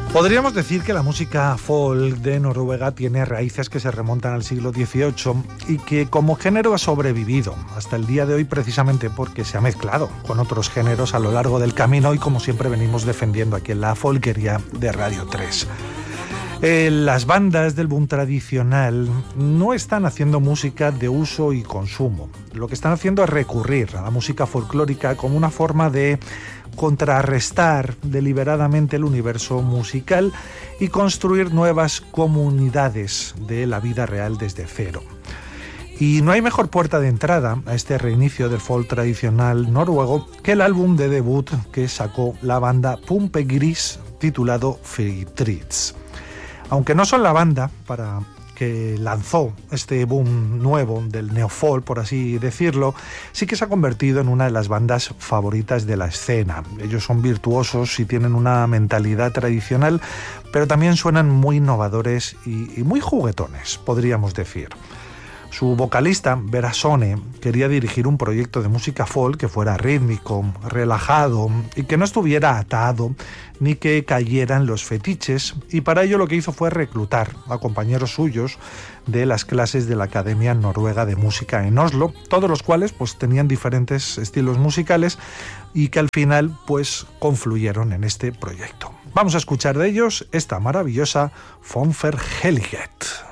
Podríamos decir que la música folk de Noruega tiene raíces que se remontan al siglo XVIII y que como género ha sobrevivido hasta el día de hoy precisamente porque se ha mezclado con otros géneros a lo largo del camino y como siempre venimos defendiendo aquí en la Folquería de Radio 3. Las bandas del boom tradicional no están haciendo música de uso y consumo. Lo que están haciendo es recurrir a la música folclórica como una forma de contrarrestar deliberadamente el universo musical y construir nuevas comunidades de la vida real desde cero. Y no hay mejor puerta de entrada a este reinicio del folk tradicional noruego que el álbum de debut que sacó la banda Pumpe Gris titulado Fritz. Aunque no son la banda que lanzó este boom nuevo del neofolk, por así decirlo, sí que se ha convertido en una de las bandas favoritas de la escena. Ellos son virtuosos y tienen una mentalidad tradicional, pero también suenan muy innovadores y muy juguetones, podríamos decir. Su vocalista, Vera Sone, quería dirigir un proyecto de música folk que fuera rítmico, relajado y que no estuviera atado ni que cayeran los fetiches, y para ello lo que hizo fue reclutar a compañeros suyos de las clases de la Academia Noruega de Música en Oslo, todos los cuales pues tenían diferentes estilos musicales y que al final pues confluyeron en este proyecto. Vamos a escuchar de ellos esta maravillosa Fonferhelget.